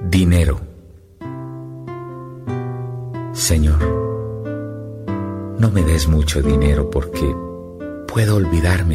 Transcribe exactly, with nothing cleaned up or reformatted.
Dinero. Señor, no me des mucho dinero porque puedo olvidarme